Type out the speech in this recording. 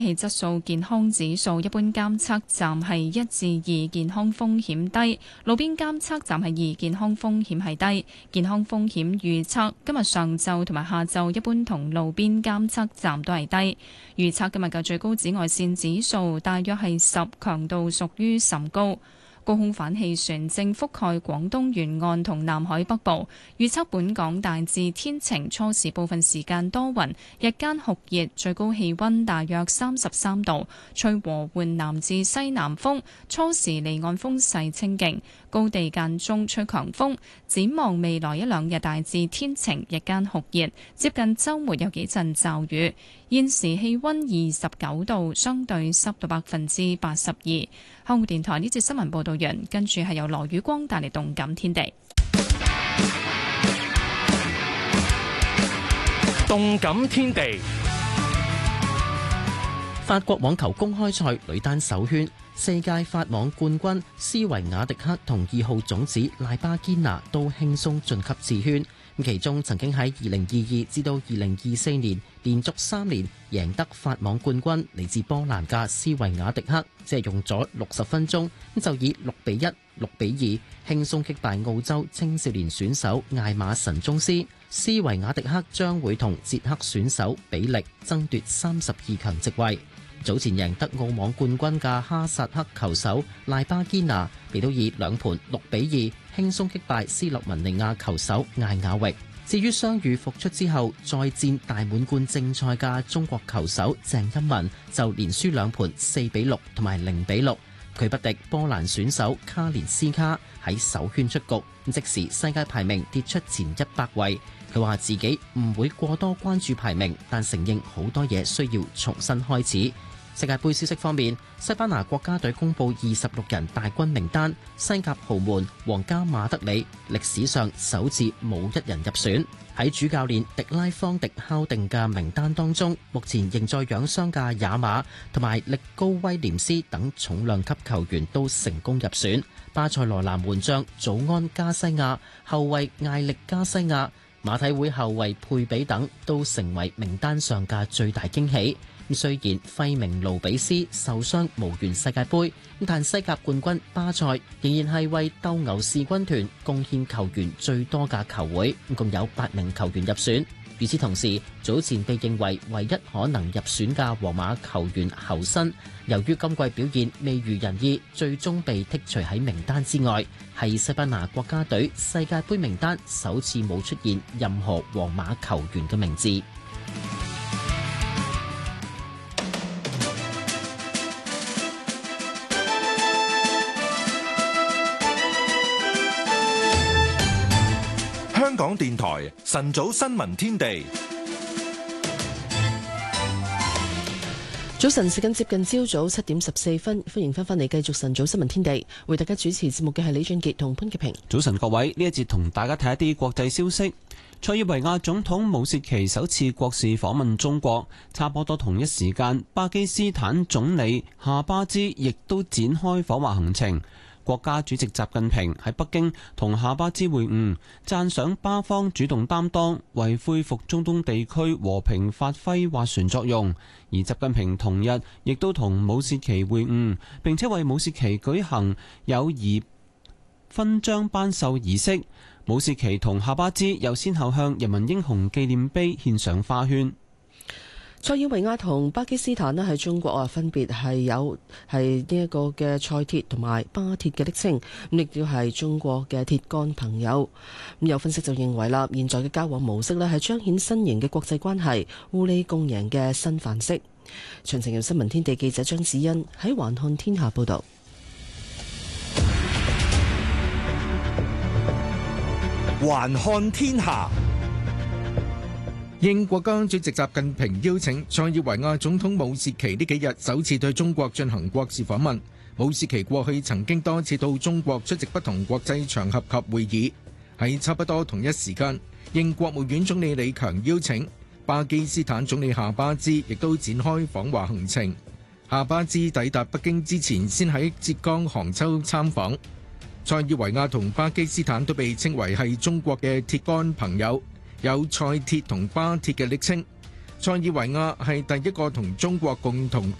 氣質素健康指數一般監測站係1至2，健康風險低；路邊監測站係2，健康風險係低。健康風險預測今日上晝同埋下晝一般同路邊監測站都係低。預測今日嘅最高紫外線指數大約係10，強度屬於甚高。高空反氣旋正覆蓋廣東沿岸同南海北部，預測本港大致天晴，初時部分時間多雲，日間酷熱，最高氣溫大約33度，吹和緩南至西南風，初時離岸風勢清勁，高地間中吹強風。展望未來一兩日大致天晴，日間酷熱，接近週末有幾陣驟雨。現時氣溫29度，相對濕度82%。香港電台呢節新聞報道完，跟住係由羅宇光帶嚟動感天地。 動感天地， 法國網球公開賽女單首圈，世界法網冠軍斯維亞迪克同2號種子賴巴堅拿都輕鬆晉級次圈。其中曾經喺2022至到2024年連續3年贏得法網冠軍嚟自波蘭嘅斯維亞迪克，只係用咗60分鐘就以6-1、6-2輕鬆擊敗澳洲青少年選手艾馬神宗斯。斯維亞迪克將會同捷克選手比力爭奪32強席位。早前贏得澳網冠軍嘅哈薩克球手賴巴堅拿，亦都以2盤6-2輕鬆擊敗斯洛文尼亞球手艾雅域。至於傷愈復出之後再戰大滿貫正賽嘅中國球手鄭欽文，就連輸2盤4-6同埋0-6，佢不敵波蘭選手卡連斯卡，喺首圈出局，即時世界排名跌出前100位。佢話自己唔會過多關注排名，但承認好多嘢需要重新開始。世界盃消息方面，西班牙國家隊公布26人大軍名單，西甲豪門皇家馬德里歷史上首次冇1人入選。喺主教練迪拉方迪敲定嘅名單當中，目前仍在養傷嘅亞馬同埋力高威廉斯等重量級球員都成功入選。巴塞羅那門將祖安加西亞、後衛艾力加西亞、馬體會後衛佩比等都成為名單上嘅最大驚喜。雖然費明盧比斯受傷無緣世界盃，但西甲冠軍巴塞仍然係為鬥牛士軍團貢獻球員最多嘅球會，共有8名球員入選。與此同時，早前被認為唯一可能入選嘅皇馬球員侯森，由於今季表現未如人意，最終被剔除喺名單之外，係西班牙國家隊世界盃名單首次冇出現任何皇馬球員嘅名字。 香港電台晨早新聞天地， 早晨時間接近朝早7點14分，歡迎翻返嚟繼續晨早新聞天地，為大家主持節目嘅係李俊傑同潘潔平。 早晨各位，呢一節同大家睇一啲國際消息。塞爾維亞總統武契奇首次國事訪問中國，差不多同一時間，巴基斯坦總理夏巴茲亦都展開訪華行程。國家主席習近平喺北京同夏巴茲會晤，讚賞巴方主動擔當，為恢復中東地區和平發揮斡旋作用。而習近平同日亦都同武契奇會晤，並且為武契奇舉行友誼勳章頒授儀式。武契奇同夏巴茲又先後向人民英雄紀念碑獻上花圈。 塞爾維亞同巴基斯坦咧喺中國分別係有呢一個嘅塞鐵同埋巴鐵嘅昵稱，亦都係中國嘅鐵桿朋友。有分析就認為啦，現在嘅交往模式咧係彰顯新型嘅國際關係互利共贏嘅新範式。詳情由新聞天地記者張子欣喺環看天下報道。 環看天下。 應國家主席習近平邀請，塞爾維亞總統武契奇呢幾日首次對中國進行國事訪問。武契奇過去曾經多次到中國出席不同國際場合及會議。喺差不多同一時間，應國務院總理李強邀請，巴基斯坦總理夏巴茲亦都展開訪華行程。夏巴茲抵達北京之前，先喺浙江杭州參訪。塞爾維亞同巴基斯坦都被稱為係中國嘅鐵桿朋友，有塞鐵同巴鐵嘅昵稱。 塞爾維亞係第一個同中國共同